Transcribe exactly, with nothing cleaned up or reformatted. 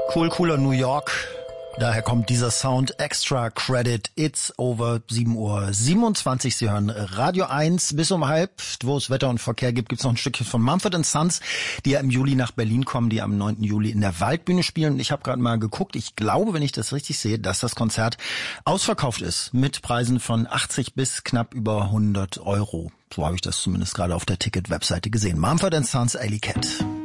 Cool, cooler New York. Daher kommt dieser Sound. Extra Credit. It's over. sieben Uhr siebenundzwanzig. Sie hören Radio eins bis um halb. Wo es Wetter und Verkehr gibt, gibt's noch ein Stückchen von Mumford and Sons, die ja im Juli nach Berlin kommen, die am neunten Juli in der Waldbühne spielen. Und ich habe gerade mal geguckt. Ich glaube, wenn ich das richtig sehe, dass das Konzert ausverkauft ist. Mit Preisen von achtzig bis knapp über hundert Euro. So habe ich das zumindest gerade auf der Ticket-Webseite gesehen. Mumford and Sons, Alley Cat.